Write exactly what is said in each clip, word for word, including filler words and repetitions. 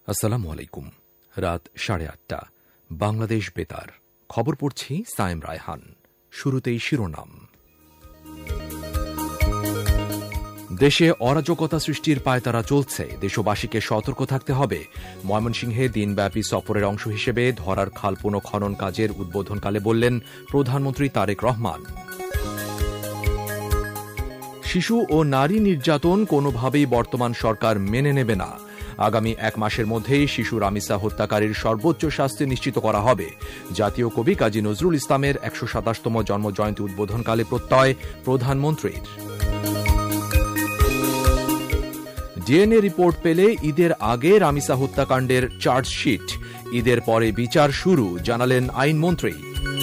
আসসালামু আলাইকুম। রাত সাড়ে আটটা, বাংলাদেশ বেতার খবর পড়ছি সায়েম রায়হান। শুরুতেই শিরোনাম। দেশে অরাজকতা সৃষ্টির পায়তারা চলছে, দেশবাসীকে সতর্ক থাকতে হবে। ময়মনসিংহে দিনব্যাপী সফরের অংশ হিসেবে ধরার খাল পুনঃখনন কাজের উদ্বোধনকালে বললেন প্রধানমন্ত্রী তারেক রহমান। শিশু ও নারী নির্যাতন কোনোভাবেই বর্তমান সরকার মেনে নেবে না। আগামী এক মাসের মধ্যেই শিশু রামিসা হত্যাকারীর সর্বোচ্চ শাস্তি নিশ্চিত করা হবে। জাতীয় কবি কাজী নজরুল ইসলামের একশো সাতাশতম জন্মজয়ন্তী উদ্বোধনকালে প্রত্যয় প্রধানমন্ত্রীর। ডিএনএ রিপোর্ট পেলে ঈদের আগে রামিসা হত্যাকাণ্ডের চার্জশিট, ঈদের পরে বিচার শুরু, জানালেন আইনমন্ত্রী।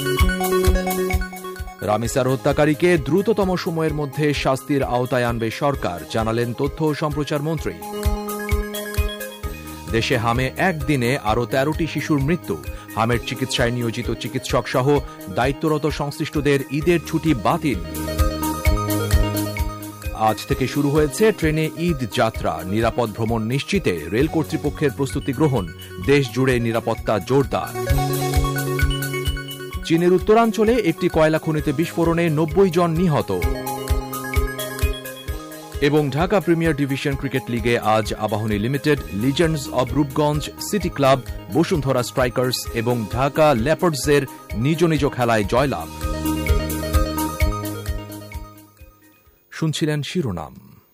রামিসার হত্যাকারীকে দ্রুততম সময়ের মধ্যে শাস্তির আওতায় আনবে সরকার, জানালেন তথ্য ও সম্প্রচার মন্ত্রী। দেশে হামে একদিনে আরও তেরোটি শিশুর মৃত্যু। হামের চিকিৎসায় নিয়োজিত চিকিৎসক সহ দায়িত্বরত সংশ্লিষ্টদের ঈদের ছুটি বাতিল। আজ থেকে শুরু হয়েছে ট্রেনে ঈদ যাত্রা, নিরাপদ ভ্রমণ নিশ্চিতে রেল কর্তৃপক্ষের প্রস্তুতি গ্রহণ, দেশ জুড়ে নিরাপত্তা জোরদার। চীনের উত্তরাঞ্চলে একটি কয়লা খনিতে বিস্ফোরণে নব্বই জন নিহত। এবং ঢাকা প্রিমিয়ার ডিভিশন ক্রিকেট লিগে আজ Abahani limited, legends of Rupganj, city club, Bashundhara strikers এবং ঢাকা লেপার্ডসের নিজ নিজ খেলায় জয়লাভ। শুনছিলেন শিরোনাম।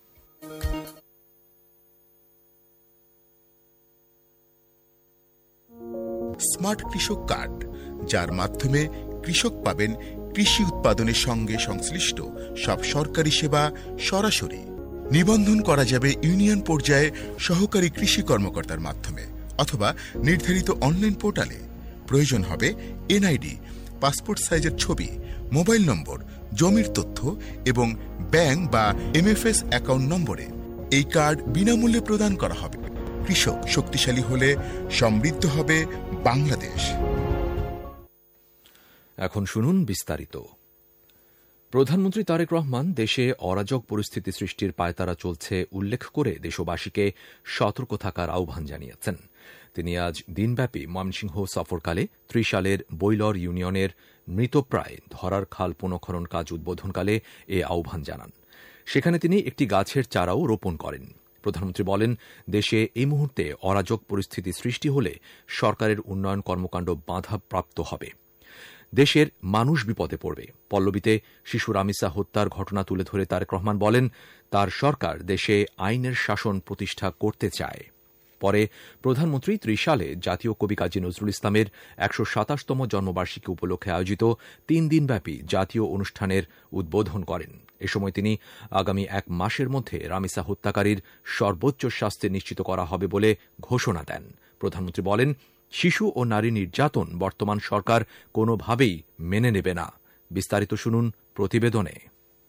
স্মার্ট কৃষক কার্ড, যার মাধ্যমে কৃষক পাবেন কৃষি উৎপাদনের সঙ্গে সংশ্লিষ্ট সব সরকারি সেবা সরাসরি। নিবন্ধন করা যাবে ইউনিয়ন পর্যায়ে সহকারী কৃষি কর্মকর্তার মাধ্যমে অথবা নির্ধারিত অনলাইন পোর্টালে। প্রয়োজন হবে এনআইডি, পাসপোর্ট সাইজের ছবি, মোবাইল নম্বর, জমির তথ্য এবং ব্যাংক বা এমএফএস অ্যাকাউন্ট নম্বরে। এই কার্ড বিনামূল্যে প্রদান করা হবে। কৃষক শক্তিশালী হলে সমৃদ্ধ হবে বাংলাদেশ। এখন শুনুন বিস্তারিত। প্রধানমন্ত্রী তারেক রহমান দেশে অরাজক পরিস্থিতি সৃষ্টির পায়তারা চলছে উল্লেখ করে দেশবাসীকে সতর্ক থাকার আহ্বান জানিয়েছেন। তিনি আজ দিনব্যাপী ময়মনসিংহ সফরকালে ত্রিশালের বৈলর ইউনিয়নের মৃতপ্রায় ধরার খাল পুনঃখনন কাজ উদ্বোধনকালে এ আহ্বান জানান। সেখানে তিনি একটি গাছের চারাও রোপণ করেন। প্রধানমন্ত্রী বলেন, দেশে এই মুহূর্তে অরাজক পরিস্থিতি সৃষ্টি হলে সরকারের উন্নয়ন কর্মকাণ্ড বাধাপ্রাপ্ত হবে, দেশের মানুষ বিপদে পড়বে। পল্লবীতে শিশু রামিসা হত্যার ঘটনা তুলে ধরে তারেক রহমান বলেন, তার সরকার দেশে আইনের শাসন প্রতিষ্ঠা করতে চায়। পরে প্রধানমন্ত্রী ত্রিশালে জাতীয় কবি কাজী নজরুল ইসলামের একশো সাতাশতম জন্মবার্ষিকী উপলক্ষে আয়োজিত তিন দিনব্যাপী জাতীয় অনুষ্ঠানের উদ্বোধন করেন। এ সময় তিনি আগামী এক মাসের মধ্যে রামিসা হত্যাকারীর সর্বোচ্চ শাস্তি নিশ্চিত করা হবে বলে ঘোষণা দেন। প্রধানমন্ত্রী বলেন, শিশু ও নারী নির্যাতন বর্তমান সরকার কোনোভাবেই মেনে নেবে না। বিস্তারিত শুনুন প্রতিবেদনে।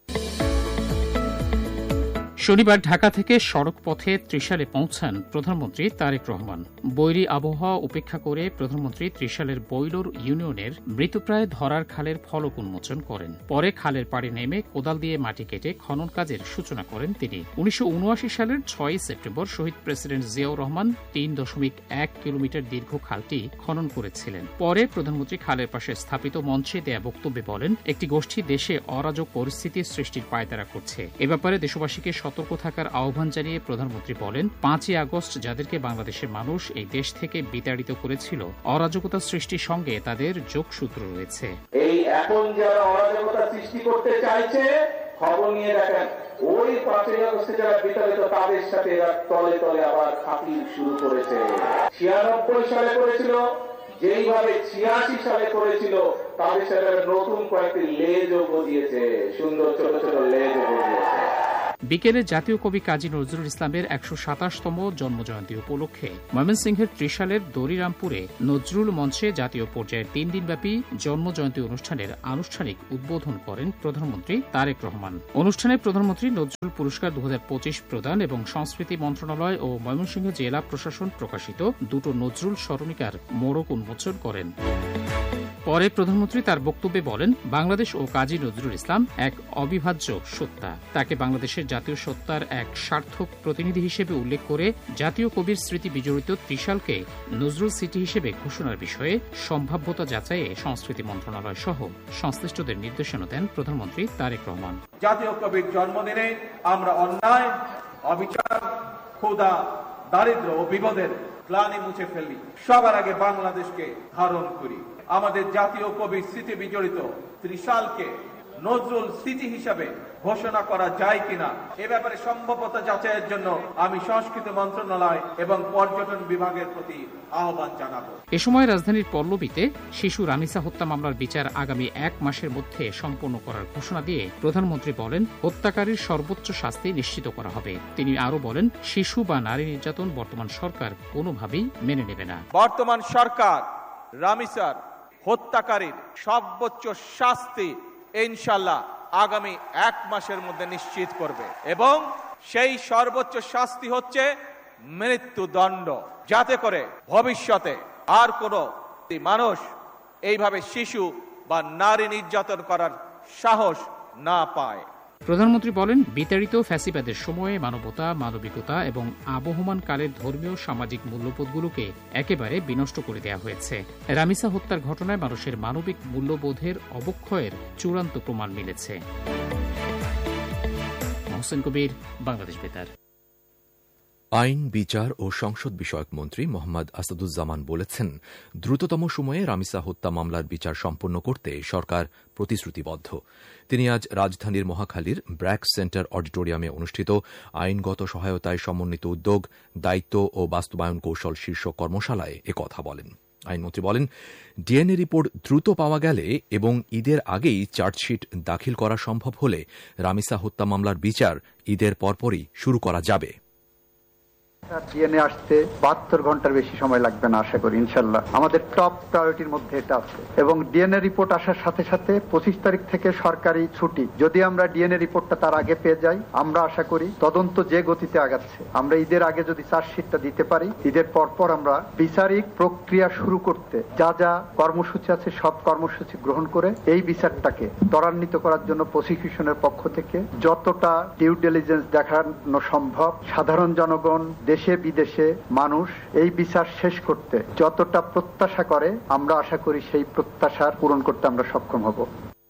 শনিবার ঢাকা থেকে সড়ক পথে ত্রিশালে পৌঁছান প্রধানমন্ত্রী তারেক রহমান। বৈরী আবহাওয়া উপেক্ষা করে প্রধানমন্ত্রী ত্রিশালের বৈলর ইউনিয়নের মৃতপ্রায় ধরার খালের ফলক উন্মোচন করেন। পরে খালের পাড়ে নেমে কোদাল দিয়ে মাটি কেটে খনন কাজের সূচনা করেন তিনি। উনিশশো উনআশি সালের ছয়ই সেপ্টেম্বর শহীদ প্রেসিডেন্ট জিয়াউর রহমান তিন দশমিক এক কিলোমিটার দীর্ঘ খালটি খনন করেছিলেন। পরে প্রধানমন্ত্রী খালের পাশে স্থাপিত মঞ্চে দেয়া বক্তব্যে বলেন, একটি গোষ্ঠী দেশে অরাজক পরিস্থিতি সৃষ্টির পায়তারা করছে। এ ব্যাপারে দেশবাসীকে সতর্ক থাকার আহ্বান জানিয়ে প্রধানমন্ত্রী বলেন, পাঁচই আগস্ট যাদেরকে বাংলাদেশের মানুষ এই দেশ থেকে বিতাড়িত করেছিল, অরাজকতা সৃষ্টির সঙ্গে তাদের যোগসূত্র রয়েছে। এই এখন যারা অরাজকতা সৃষ্টি করতে চাইছে, খবর নিয়ে দেখেন, ওই পাঁচই আগস্টে যারা বিতাড়িত তাদের সাথে এরা তলে তলে আবার খাতির শুরু করেছে। ছিয়ানব্বই সালে করেছিল, যেইভাবে ছিয়াশি সালে করেছিল, তাদের সাথে নতুন কয়েকটি লেজও গজিয়েছে, সুন্দর ছোট ছোট লেজও গজিয়েছে। বিকেলে জাতীয় কবি কাজী নজরুল ইসলামের একশো সাতাশতম জন্মজয়ন্তী উপলক্ষে ময়মনসিংহের ত্রিশালের দড়িরামপুরে নজরুল মঞ্চে জাতীয় পর্যায়ের তিন দিনব্যাপী জন্মজয়ন্তী অনুষ্ঠানের আনুষ্ঠানিক উদ্বোধন করেন প্রধানমন্ত্রী তারেক রহমান। অনুষ্ঠানে প্রধানমন্ত্রী নজরুল পুরস্কার দু হাজার পঁচিশ প্রদান এবং সংস্কৃতি মন্ত্রণালয় ও ময়মনসিংহ জেলা প্রশাসন প্রকাশিত দুটো নজরুল স্মরণিকার মোড়ক উন্মোচন করেন। পরে প্রধানমন্ত্রী তার বক্তব্যে বলেন, বাংলাদেশ ও কাজী নজরুল ইসলাম এক অবিভাজ্য সত্তা। তাকে বাংলাদেশের জাতীয় সত্তার এক সার্থক প্রতিনিধি হিসেবে উল্লেখ করে জাতীয় কবির স্মৃতি বিজড়িত ত্রিশালকে নজরুল সিটি হিসেবে ঘোষণার বিষয়ে সম্ভাব্যতা যাচাইয়ে সংস্কৃতি মন্ত্রণালয় সহ সংশ্লিষ্টদের নির্দেশনা দেন প্রধানমন্ত্রী তারেক রহমান। জাতীয় কবির জন্মদিনে আমরা অন্যায়, অবিচার, ক্ষুধা, দারিদ্র ও বিপদের গ্লানি মুছে ফেলি। সবার আগে বাংলাদেশকে ধারণ করি। আমাদের জাতীয় কবির স্মৃতি বিজড়িত ত্রিশালকে নজরুল সিটি হিসাবে ঘোষণা করা যায় কিনা এ ব্যাপারে সম্ভাব্যতা যাচাইয়ের জন্য আমি সংস্কৃতি মন্ত্রণালয় এবং পর্যটন বিভাগের প্রতি আহ্বান জানাবো। এ সময় রাজধানীর পল্লবীতে শিশু রামিসা হত্যা মামলার বিচার আগামী এক মাসের মধ্যে সম্পন্ন করার ঘোষণা দিয়ে প্রধানমন্ত্রী বলেন, হত্যাকারীর সর্বোচ্চ শাস্তি নিশ্চিত করা হবে। তিনি আরো বলেন, শিশু বা নারী নির্যাতন বর্তমান সরকার কোনোভাবেই মেনে নেবে না। বর্তমান সরকার রামিসার হত্যাকারীর সর্বোচ্চ শাস্তি ইনশাআল্লাহ আগামী এক মাসের মধ্যে নিশ্চিত করবে এবং সেই সর্বোচ্চ শাস্তি হচ্ছে মৃত্যুদণ্ড, যাতে করে ভবিষ্যতে আর কোনো মানুষ এইভাবে শিশু বা নারী নির্যাতন করার সাহস না পায়। প্রধানমন্ত্রী বলেন, বিতাড়িত ফ্যাসিবাদের সময়ে মানবতা, মানবিকতা এবং আবহমান কালের ধর্মীয় সামাজিক মূল্যবোধগুলোকে একেবারে বিনষ্ট করে দেওয়া হয়েছে। রামিসা হত্যার ঘটনায় মানুষের মানবিক মূল্যবোধের অবক্ষয়ের চূড়ান্ত প্রমাণ মিলেছে। মহসেন কবির, বাংলাদেশ বেতার। আইন, বিচার ও সংসদ বিষয়ক মন্ত্রী মোহাম্মদ আসাদুজ্জামান বলেছেন, দ্রুততম সময়ে রামিসা হত্যা মামলার বিচার সম্পন্ন করতে সরকার প্রতিশ্রুতিবদ্ধ। তিনি আজ রাজধানীর মহাখালীর ব্র্যাক সেন্টার অডিটোরিয়ামে অনুষ্ঠিত আইনগত সহায়তায় সমন্বিত উদ্যোগ, দায়িত্ব ও বাস্তবায়ন কৌশল শীর্ষক কর্মশালায় একথা বলেন। আইনমন্ত্রী বলেন, ডিএনএ রিপোর্ট দ্রুত পাওয়া গেলে এবং ঈদের আগেই চার্জশিট দাখিল করা সম্ভব হলে রামিসা হত্যা মামলার বিচার ঈদের পরপরই শুরু করা যাবে। ডিএনএ আসতে বাহাত্তর ঘন্টার বেশি সময় লাগবে না আশা করি, ইনশাল্লাহ। আমাদের টপ প্রায়োরিটির মধ্যে এটা আছে এবং ডিএনএ রিপোর্ট আসার সাথে সাথে পঁচিশ তারিখ থেকে সরকারি ছুটি। যদি আমরা ডিএনএ রিপোর্টটা তার আগে পেয়ে যাই, আমরা আশা করি তদন্ত যে গতিতে আগাচ্ছে, আমরা ঈদের আগে যদি চার্জশিটটা দিতে পারি, ঈদের পরপর আমরা বিচারিক প্রক্রিয়া শুরু করতে যা যা কর্মসূচি আছে সব কর্মসূচি গ্রহণ করে এই বিচারটাকে ত্বরান্বিত করার জন্য প্রসিকিউশনের পক্ষ থেকে যতটা ডিউ ডিলিজেন্স দেখানো সম্ভব, সাধারণ জনগণ, দেশে বিদেশে মানুষ এই বিচার শেষ করতে যতটা প্রত্যাশা করে, আমরা আশা করি সেই প্রত্যাশার পূরণ করতে আমরা সক্ষম হব।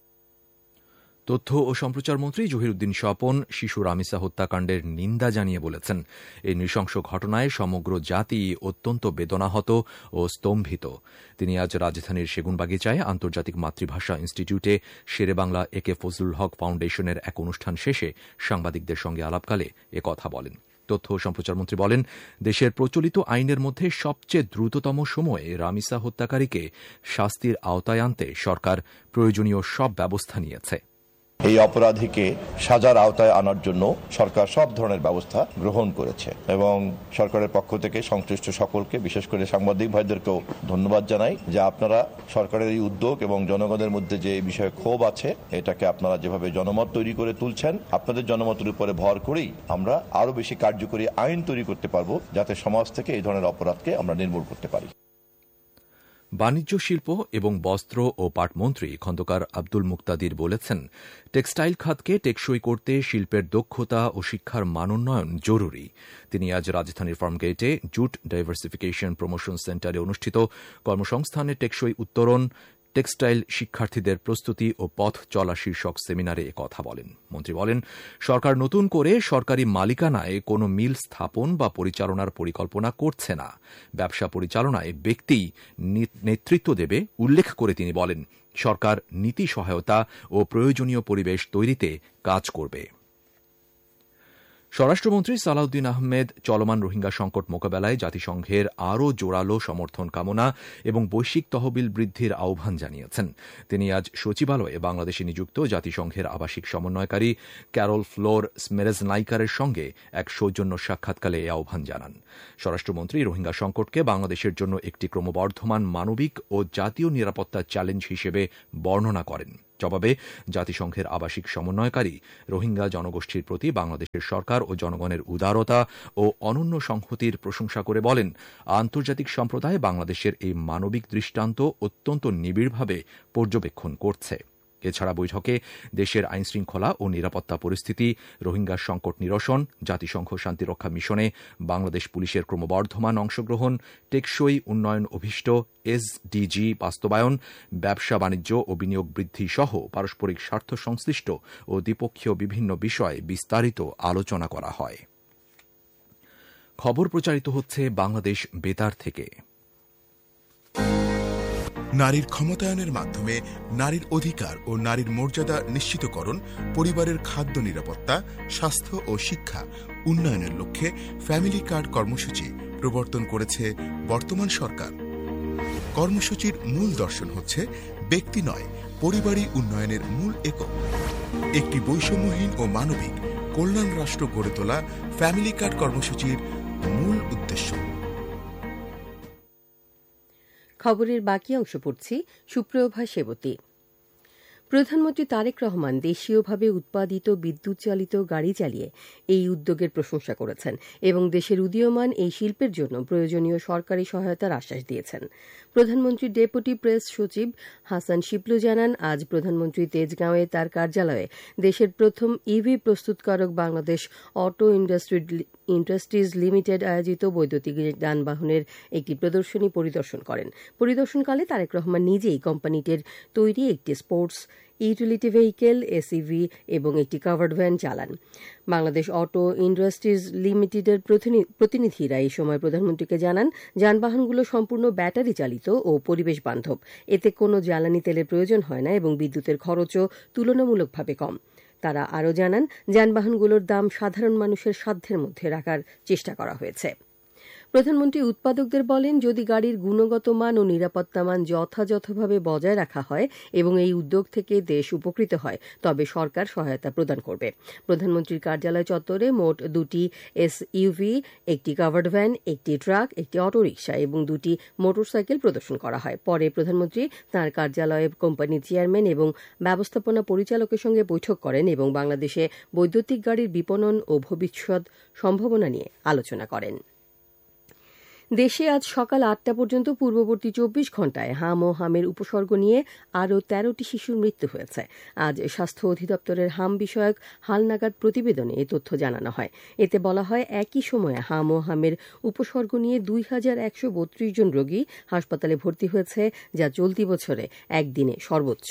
তথ্য ও সম্প্রচার মন্ত্রী জহিরুদ্দিন স্বপন শিশু রামিসা হত্যাকাণ্ডের নিন্দা জানিয়ে বলেছেন, এই নৃশংস ঘটনায় সমগ্র জাতি অত্যন্ত বেদনাহত ও স্তম্ভিত। তিনি আজ রাজধানীর সেগুনবাগিচায় আন্তর্জাতিক মাতৃভাষা ইনস্টিটিউটে শেরেবাংলা এ কে ফজলুল হক ফাউন্ডেশনের এক অনুষ্ঠান শেষে সাংবাদিকদের সঙ্গে আলাপকালে একথা বলেন। তথ্য ও সম্প্রচারমন্ত্রী বলেন, দেশের প্রচলিত আইনের মধ্যে সবচেয়ে দ্রুততম সময়ে রামিসা হত্যাকারীকে শাস্তির আওতায় আনতে সরকার প্রয়োজনীয় সব ব্যবস্থা নিয়েছে। এই অপরাধীকে সাজার আওতায় আনার জন্য সরকার সব ধরনের ব্যবস্থা গ্রহণ করেছে এবং সরকারের পক্ষ থেকে সংশ্লিষ্ট সকলকে, বিশেষ করে সাংবাদিক ভাইদেরকেও ধন্যবাদ জানাই যে আপনারা সরকারের এই উদ্যোগ এবং জনগণের মধ্যে যে এই বিষয়ে ক্ষোভ আছে এটাকে আপনারা যেভাবে জনমত তৈরি করে তুলছেন, আপনাদের জনমতের উপরে ভর করেই আমরা আরো বেশি কার্যকরী আইন তৈরি করতে পারবো, যাতে সমাজ থেকে এই ধরনের অপরাধকে আমরা নির্মূল করতে পারি। বাণিজ্য, শিল্প এবং বস্ত্র ও পাটমন্ত্রী খন্দকার আব্দুল মুক্তাদির বলেছেন, টেক্সটাইল খাতকে টেকসই করতে শিল্পের দক্ষতা ও শিক্ষার মানোন্নয়ন জরুরি। তিনি আজ রাজধানীর ফার্মগেটে জুট ডাইভার্সিফিকেশন প্রমোশন সেন্টারে অনুষ্ঠিত কর্মসংস্থানে টেকসই উত্তরণ, টেক্সটাইল শিক্ষার্থীদের প্রস্তুতি ও পথ চলা শীর্ষক সেমিনারে একথা বলেন। মন্ত্রী বলেন, সরকার নতুন করে সরকারি মালিকানায় কোনো মিল স্থাপন বা পরিচালনার পরিকল্পনা করছে না। ব্যবসা পরিচালনায় ব্যক্তি নেতৃত্ব দেবে উল্লেখ করে তিনি বলেন, সরকার নীতি সহায়তা ও প্রয়োজনীয় পরিবেশ তৈরিতে কাজ করবে। স্বরাষ্ট্রমন্ত্রী সালাউদ্দিন আহমেদ চলমান রোহিঙ্গা সংকট মোকাবেলায় জাতিসংঘের আরও জোরালো সমর্থন কামনা এবং বৈশ্বিক তহবিল বৃদ্ধির আহ্বান জানিয়েছেন। তিনি আজ সচিবালয়ে বাংলাদেশে নিযুক্ত জাতিসংঘের আবাসিক সমন্বয়কারী ক্যারল ফ্লোর স্মেরেজনাইকারের সঙ্গে এক সৌজন্য সাক্ষাৎকালে এই আহ্বান জানান। স্বরাষ্ট্রমন্ত্রী রোহিঙ্গা সংকটকে বাংলাদেশের জন্য একটি ক্রমবর্ধমান মানবিক ও জাতীয় নিরাপত্তা চ্যালেঞ্জ হিসেবে বর্ণনা করেন। জবাবে জাতিসংঘের আবাসিক সমন্বয়কারী রোহিঙ্গা জনগোষ্ঠীর প্রতি বাংলাদেশের সরকার ও জনগণের উদারতা ও অনন্য সংহতির প্রশংসা করে বলেন, আন্তর্জাতিক সম্প্রদায় বাংলাদেশের এই মানবিক দৃষ্টান্ত অত্যন্ত নিবিড়ভাবে পর্যবেক্ষণ করছে। এছাড়া বৈঠকে দেশের আইনশৃঙ্খলা ও নিরাপত্তা পরিস্থিতি, রোহিঙ্গা সংকট নিরসন, জাতিসংঘ শান্তিরক্ষা মিশনে বাংলাদেশ পুলিশের ক্রমবর্ধমান অংশগ্রহণ, টেকসই উন্নয়ন অভিষ্ট এসডিজি বাস্তবায়ন, ব্যবসা বাণিজ্য ও বিনিয়োগ বৃদ্ধি সহ পারস্পরিক স্বার্থ সংশ্লিষ্ট ও দ্বিপক্ষীয় বিভিন্ন বিষয়ে বিস্তারিত আলোচনা করা হয়। খবর প্রচারিত হচ্ছে বাংলাদেশ বেতার থেকে। নারীর ক্ষমতায়নের মাধ্যমে নারীর অধিকার ও নারীর মর্যাদা নিশ্চিতকরণ, পরিবারের খাদ্য নিরাপত্তা, স্বাস্থ্য ও শিক্ষা উন্নয়নের লক্ষ্যে ফ্যামিলি কার্ড কর্মসূচি প্রবর্তন করেছে বর্তমান সরকার। কর্মসূচির মূল দর্শন হচ্ছে ব্যক্তি নয়, পরিবারই উন্নয়নের মূল একক। একটি বৈষম্যহীন ও মানবিক কল্যাণ রাষ্ট্র গড়ে তোলা ফ্যামিলি কার্ড কর্মসূচির মূল উদ্দেশ্য। খবরের বাকি অংশ পড়ছি সুপ্রভা সেবতী। প্রধানমন্ত্রী তারেক রহমান দেশীয়ভাবে উৎপাদিত বিদ্যুৎ চালিত গাড়ি চালিয়ে এই উদ্যোগের প্রশংসা করেছেন এবং দেশের উদীয়মান এই শিল্পের জন্য প্রয়োজনীয় সরকারি সহায়তার আশ্বাস দিয়েছেন। প্রধানমন্ত্রীর ডেপুটি প্রেস সচিব হাসান শিপলু জানান, আজ প্রধানমন্ত্রী তেজগাঁওয়ে তার কার্যালয়ে দেশের প্রথম ইভি প্রস্তুতকারক বাংলাদেশ অটো ইন্ডাস্ট্রিজ লিমিটেড আয়োজিত বৈদ্যুতিক যানবাহনের একটি প্রদর্শনী পরিদর্শন করেন। পরিদর্শনকালে তারেক রহমান নিজেই কোম্পানিটির তৈরি একটি স্পোর্টস ইউটিলিটি ভেহিকেল, এসইভি এবং একটি কাভার্ড ভ্যান চালান। বাংলাদেশ অটো ইন্ডাস্ট্রিজ লিমিটেডের প্রতিনিধিরা এই সময় প্রধানমন্ত্রীকে জানান, যানবাহনগুলো সম্পূর্ণ ব্যাটারি চালিত ও পরিবেশ বান্ধব। এতে কোনো জ্বালানি তেলের প্রয়োজন হয় না এবং বিদ্যুতের খরচও তুলনামূলকভাবে কম। তারা আরও জানান, যানবাহনগুলোর দাম সাধারণ মানুষের সাধ্যের মধ্যে রাখার চেষ্টা করা হয়েছে। প্রধানমন্ত্রী উৎপাদকদের বলেন, যদি গাড়ির গুণগত মান ও নিরাপত্তা মান যথাযথভাবে বজায় রাখা হয় এবং এই উদ্যোগ থেকে দেশ উপকৃত হয়, তবে সরকার সহায়তা প্রদান করবে। প্রধানমন্ত্রীর কার্যালয় চত্বরে মোট দুটি এসইউভি, একটি কাভার্ড ভ্যান, একটি ট্রাক, একটি অটোরিকশা এবং দুটি মোটরসাইকেল প্রদর্শন করা হয়। পরে প্রধানমন্ত্রী তাঁর কার্যালয়ে কোম্পানির চেয়ারম্যান এবং ব্যবস্থাপনা পরিচালকের সঙ্গে বৈঠক করেন এবং বাংলাদেশে বৈদ্যুতিক গাড়ির বিপণন ও ভবিষ্যৎ সম্ভাবনা নিয়ে আলোচনা করেন। দেশে আজ সকাল আটটা পর্যন্ত পূর্ববর্তী চব্বিশ ঘণ্টায় হাম ও হামের উপসর্গ নিয়ে আরও তেরোটি শিশুর মৃত্যু হয়েছে। আজ স্বাস্থ্য অধিদপ্তরের হাম বিষয়ক হালনাগাদ প্রতিবেদনে এ তথ্য জানানো হয়। এতে বলা হয়, একই সময়ে হাম ও হামের উপসর্গ নিয়ে দুই হাজার একশো বত্রিশ জন রোগী হাসপাতালে ভর্তি হয়েছে, যা চলতি বছরে একদিনে সর্বোচ্চ।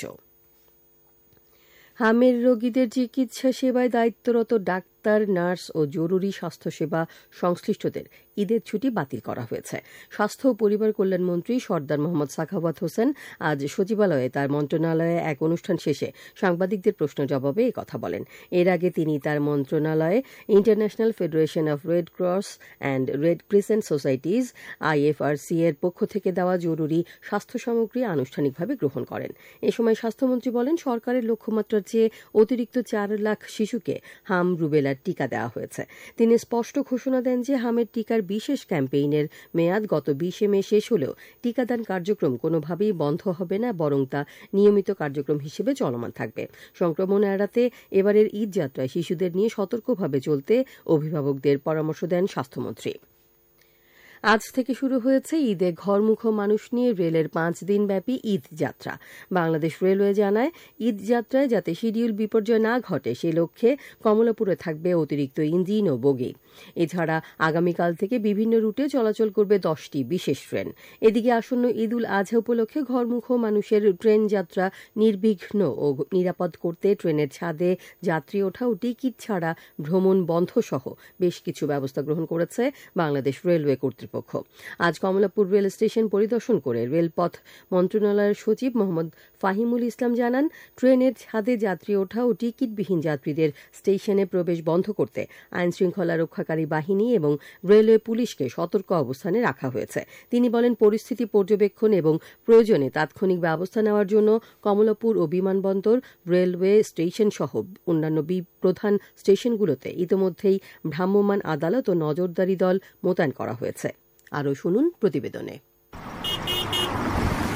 হামের রোগীদের চিকিৎসা সেবায় দায়িত্বরত ডাক্তার, নার্স ও জরুরি স্বাস্থ্যসেবা সংশ্লিষ্টদের ঈদের ছুটি বাতিল করা হয়েছে। স্বাস্থ্য ও পরিবার কল্যাণ মন্ত্রী সর্দার মোহাম্মদ সাখাওয়াত হোসেন আজ সচিবালয়ে তার মন্ত্রণালয়ে এক অনুষ্ঠান শেষে সাংবাদিকদের প্রশ্ন জবাবে এ কথা বলেন। এর আগে তিনি তার মন্ত্রণালয়ে international federation of red cross and red crescent societies আইএফআরসি এর পক্ষ থেকে দেওয়া জরুরি স্বাস্থ্য সামগ্রী আনুষ্ঠানিকভাবে গ্রহণ করেন। এ সময় স্বাস্থ্যমন্ত্রী বলেন, সরকারের লক্ষ্যমাত্রার চেয়ে অতিরিক্ত চার লাখ শিশুকে হাম রুবেলার টিকা দেওয়া হয়েছে। তিনি স্পষ্ট ঘোষণা দেন যে হামের টিকার বিশেষ ক্যাম্পেইনের মেয়াদ গত বিশে মে শেষ হলেও টিকাদান কার্যক্রম কোনোভাবেই বন্ধ হবে না, বরং তা নিয়মিত কার্যক্রম হিসেবে চলমান থাকবে। সংক্রমণ এড়াতে এবারের ঈদ যাত্রায় শিশুদের নিয়ে সতর্কভাবে চলতে অভিভাবকদের পরামর্শ দেন স্বাস্থ্যমন্ত্রী। আজ থেকে শুরু হয়েছে ঈদে ঘরমুখো মানুষ নিয়ে রেলের পাঁচ দিনব্যাপী ঈদ যাত্রা। বাংলাদেশ রেলওয়ে জানায়, ঈদ যাত্রায় যাতে শিডিউল বিপর্যয় না ঘটে সে লক্ষ্যে কমলাপুরে থাকবে অতিরিক্ত ইঞ্জিন ও বগি। এছাড়া আগামীকাল থেকে বিভিন্ন রুটে চলাচল করবে দশটি বিশেষ ট্রেন। এদিকে আসন্ন ঈদ উল আজহা উপলক্ষে ঘরমুখো মানুষের ট্রেন যাত্রা নির্বিঘ্ন ও নিরাপদ করতে ট্রেনের ছাদে যাত্রী ওঠা ও টিকিট ছাড়া ভ্রমণ বন্ধ সহ বেশ কিছু ব্যবস্থা গ্রহণ করেছে বাংলাদেশ রেলওয়ে কর্তৃপক্ষ। আজ কমলাপুর রেল স্টেশন পরিদর্শন করে রেলপথ মন্ত্রণালয়ের সচিব মোহাম্মদ ফাহিমুল ইসলাম জানান, ট্রেনের ছাদে যাত্রী ওঠা ও টিকিটবিহীন যাত্রীদের স্টেশনে প্রবেশ বন্ধ করতে আইনশৃঙ্খলা রক্ষাকারী বাহিনী এবং রেলওয়ে পুলিশকে সতর্ক অবস্থানে রাখা হয়েছে। তিনি বলেন, পরিস্থিতি পর্যবেক্ষণ এবং প্রয়োজনে তাৎক্ষণিক ব্যবস্থা নেওয়ার জন্য কমলাপুর ও বিমানবন্দর, রেলওয়ে স্টেশন সহ অন্যান্য প্রধান স্টেশনগুলোতে ইতিমধ্যেই ভ্রাম্যমাণ আদালত ও নজরদারি দল মোতায়েন করা হয়েছে। আরও শুনুন প্রতিবেদনে।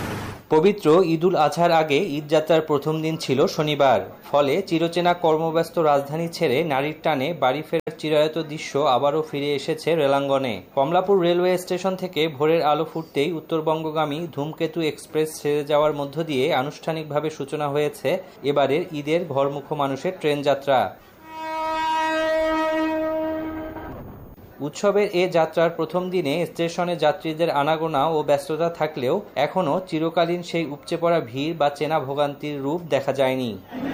পবিত্র ঈদুল আজহার আগে ঈদযাত্রার প্রথম দিন ছিল শনিবার। ফলে চিরচেনা কর্মব্যস্ত রাজধানী ছেড়ে নারীর টানে বাড়ি ফেরার চিরায়ত দৃশ্য আবারও ফিরে এসেছে রেলাঙ্গনে। কমলাপুর রেলওয়ে স্টেশন থেকে ভোরের আলো ফুটতেই উত্তরবঙ্গগামী ধূমকেতু এক্সপ্রেস ছেড়ে যাওয়ার মধ্য দিয়ে আনুষ্ঠানিকভাবে সূচনা হয়েছে এবারের ঈদের ঘরমুখো মানুষের ট্রেন যাত্রা। উৎসবের এ যাত্রার প্রথম দিনে স্টেশনে যাত্রীদের আনাগোনা ও ব্যস্ততা থাকলেও এখনও চিরকালীন সেই উপচে পড়া ভিড় বা চেনা ভোগান্তির রূপ দেখা যায়নি।